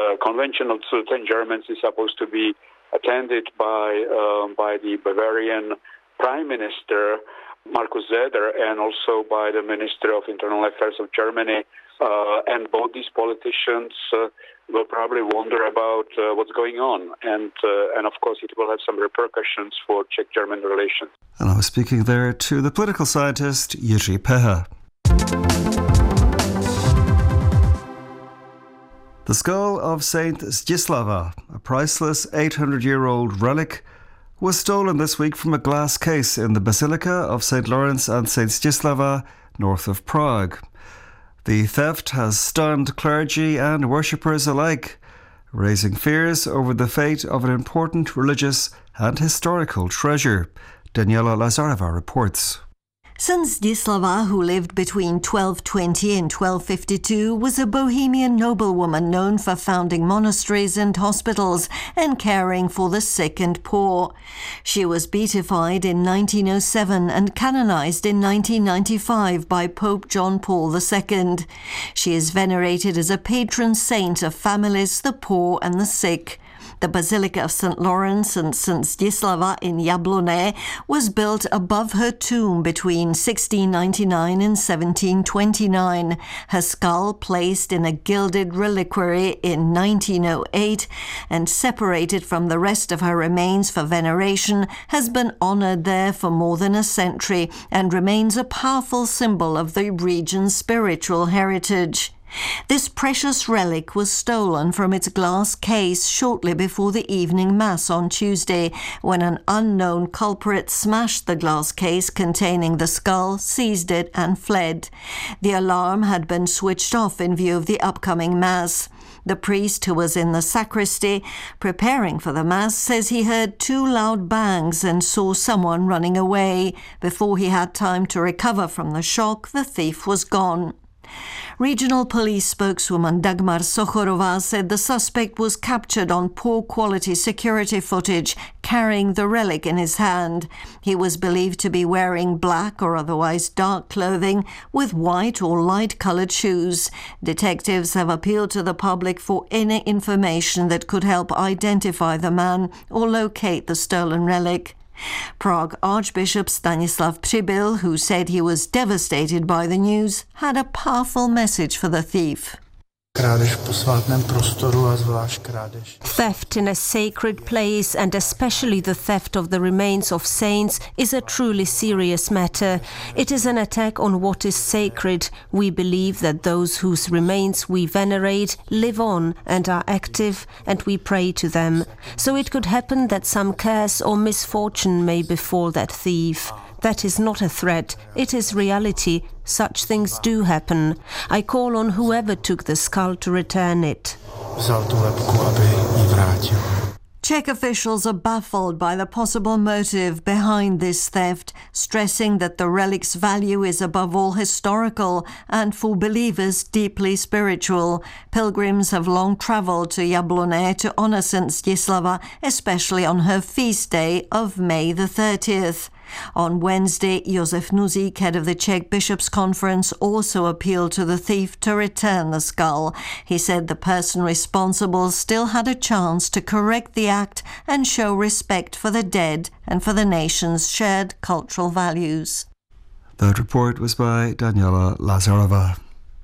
convention of 10 Germans is supposed to be attended by the Bavarian Prime Minister, Markus Söder, and also by the Minister of Internal Affairs of Germany. And both these politicians will probably wonder about what's going on. And of course, it will have some repercussions for Czech-German relations. And I was speaking there to the political scientist, Jiří Peha. The skull of Saint Zdzislava, a priceless 800-year-old relic, was stolen this week from a glass case in the Basilica of St. Lawrence and St. Zdzislava, north of Prague. The theft has stunned clergy and worshippers alike, raising fears over the fate of an important religious and historical treasure. Daniela Lazareva reports. St. Zdzislava, who lived between 1220 and 1252, was a Bohemian noblewoman known for founding monasteries and hospitals and caring for the sick and poor. She was beatified in 1907 and canonized in 1995 by Pope John Paul II. She is venerated as a patron saint of families, the poor and the sick. The Basilica of St. Lawrence and St. Zdzislava in Jablonné was built above her tomb between 1699 and 1729. Her skull placed in a gilded reliquary in 1908 and separated from the rest of her remains for veneration has been honoured there for more than a century and remains a powerful symbol of the region's spiritual heritage. This precious relic was stolen from its glass case shortly before the evening mass on Tuesday, when an unknown culprit smashed the glass case containing the skull, seized it and fled. The alarm had been switched off in view of the upcoming mass. The priest, who was in the sacristy preparing for the mass, says he heard 2 loud bangs and saw someone running away. Before he had time to recover from the shock, the thief was gone. Regional police spokeswoman Dagmar Sochorová said the suspect was captured on poor-quality security footage, carrying the relic in his hand. He was believed to be wearing black or otherwise dark clothing with white or light-coloured shoes. Detectives have appealed to the public for any information that could help identify the man or locate the stolen relic. Prague Archbishop Stanislav Přibyl, who said he was devastated by the news, had a powerful message for the thief. Theft in a sacred place, and especially the theft of the remains of saints, is a truly serious matter. It is an attack on what is sacred. We believe that those whose remains we venerate live on and are active, and we pray to them. So it could happen that some curse or misfortune may befall that thief. That is not a threat, it is reality. Such things do happen. I call on whoever took the skull to return it. Czech officials are baffled by the possible motive behind this theft, stressing that the relic's value is above all historical and, for believers, deeply spiritual. Pilgrims have long travelled to Jablonné to honour St. Zdzislava, especially on her feast day of May the 30th. On Wednesday, Josef Nuzik, head of the Czech Bishops' Conference, also appealed to the thief to return the skull. He said the person responsible still had a chance to correct the act and show respect for the dead and for the nation's shared cultural values. That report was by Daniela Lazareva.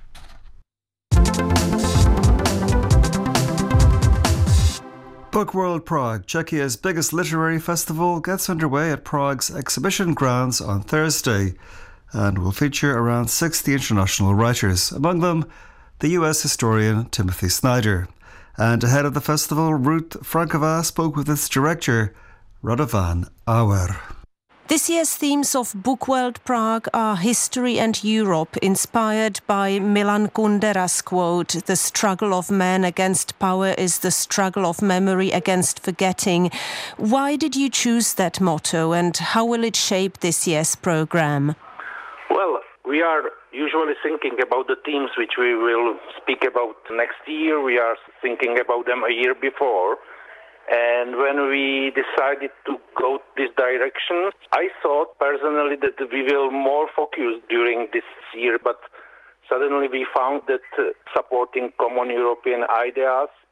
Book World Prague, Czechia's biggest literary festival, gets underway at Prague's exhibition grounds on Thursday and will feature around 60 international writers, among them the US historian Timothy Snyder. And ahead of the festival, Ruth Frankova spoke with its director, Radovan Auer. This year's themes of Book World Prague are history and Europe, inspired by Milan Kundera's quote, "The struggle of man against power is the struggle of memory against forgetting." Why did you choose that motto, and how will it shape this year's programme? Well, we are usually thinking about the themes which we will speak about next year. We are thinking about them a year before. And when we decided to go this direction, I thought personally that we will more focus during this year, but suddenly we found that supporting common European ideas